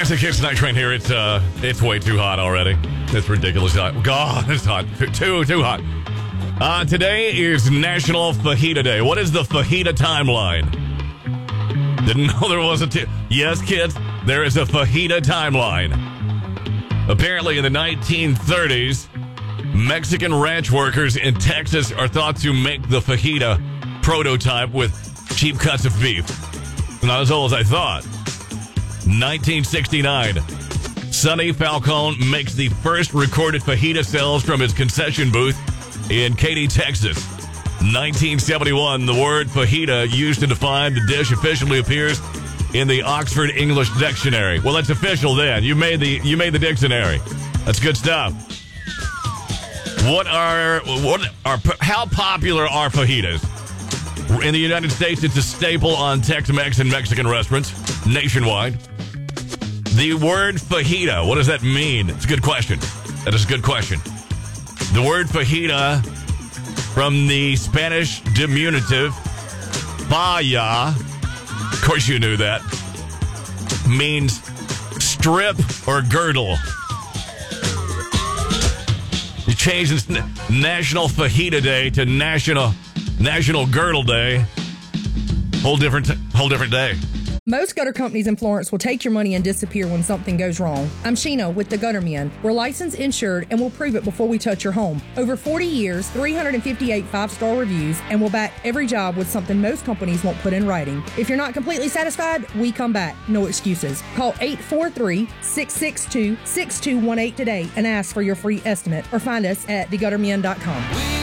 Classic Hits Night Train here. It's way too hot already. It's ridiculous hot. God, it's hot. Too hot. Today is National Fajita Day. What is the fajita timeline? Didn't know there was yes, kids, there is a fajita timeline. Apparently in the 1930s, Mexican ranch workers in Texas are thought to make the fajita prototype with cheap cuts of beef. Not as old as I thought. 1969, Sonny Falcone makes the first recorded fajita sales from his concession booth in Katy, Texas. 1971, the word fajita used to define the dish officially appears in the Oxford English Dictionary. Well, that's official then. You made the dictionary. That's good stuff. How popular are fajitas? In the United States, it's a staple on Tex-Mex and Mexican restaurants nationwide. The word fajita, what does that mean? It's a good question. That is a good question. The word fajita, from the Spanish diminutive falla, of course you knew that, means strip or girdle. You changed National Fajita Day to National Girdle Day. Whole different day. Most gutter companies in Florence will take your money and disappear when something goes wrong. I'm Sheena with the Gutter Men. We're licensed, insured, and we'll prove it before we touch your home. Over 40 years, 358 five-star reviews, and we'll back every job with something most companies won't put in writing. If you're not completely satisfied, we come back. No excuses. Call 843-662-6218 today and ask for your free estimate, or find us at theguttermen.com.